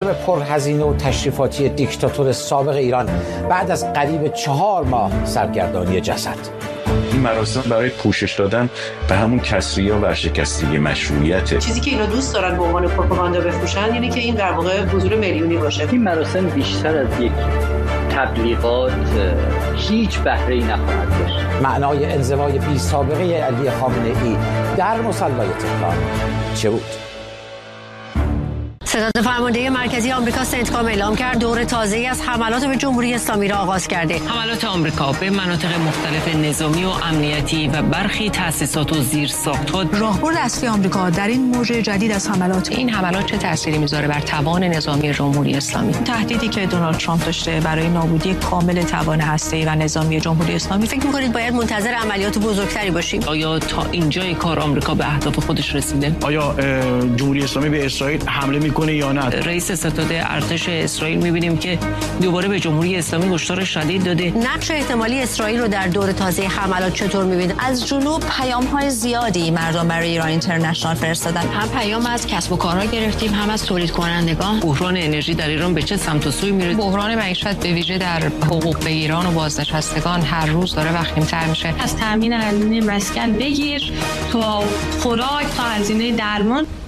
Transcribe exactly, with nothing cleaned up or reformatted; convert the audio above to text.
پرهزینه و تشریفاتی دیکتاتور سابق ایران بعد از قریب چهار ماه سرگردانی جسد. این مراسم برای پوشش دادن به همون کسری و ورشکستگی مشروعیته. چیزی که اینا دوست دارن به عنوان پروپاگاندا بفروشن اینه که این در واقع حضور میلیونی باشه. این مراسم بیشتر از یک تبلیغات هیچ بهره‌ای نخواهد داشت. معنای انزوای بی سابقه علی خامنه‌ای در مصلی تهران چه بود؟ ستاد فرمانده مرکزی آمریکا سنتکام اعلام کرد دور تازه‌ای از حملات به جمهوری اسلامی را آغاز کرده. حملات آمریکا به مناطق مختلف نظامی و امنیتی و برخی تأسیسات و زیرساخت‌ها راهبرد اصلی آمریکا در این موج جدید از حملات. این حملات چه تأثیری میذاره بر توان نظامی جمهوری اسلامی؟ تهدیدی که دونالد ترامپ داشته برای نابودی کامل توان هسته‌ای و نظامی جمهوری اسلامی. فکر می‌کنید باید منتظر عملیات بزرگتری باشیم؟ آیا تا اینجای کار آمریکا به اهداف خودش رسیده؟ آیا جمهوری اسلامی به اسرائیل حمله می‌کنه یا نه؟ رئیس ستاد ارتش اسرائیل می‌بینیم که دوباره به جمهوری اسلامی هشدار شدید داده. نقش احتمالی اسرائیل رو در دور تازه حملات چطور می‌بینید؟ از جنوب پیام‌های زیادی مردم برای ایران اینترنشنال فرستادن. هم پیام از کسب و کارها گرفتیم، هم از تولید کنندگان. بحران انرژی در ایران به چه سمت و سوی میره؟ بحران معیشت به ویژه در حقوق به ایران و بازنشستگان هر روز داره وخیم‌تر میشه. از تامین هزینه مسکن بگیر تا خوراک تا هزینه درمان.